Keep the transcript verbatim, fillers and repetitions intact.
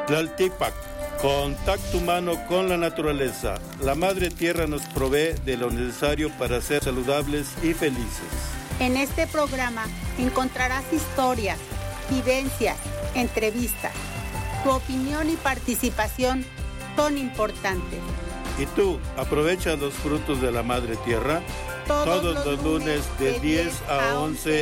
Tlaltipac, contacto humano con la naturaleza. La Madre Tierra nos provee de lo necesario para ser saludables y felices. En este programa encontrarás historias, vivencias, entrevistas. Tu opinión y participación son importantes. ¿Y tú, aprovechas los frutos de la Madre Tierra? Todos, Todos los lunes de diez a once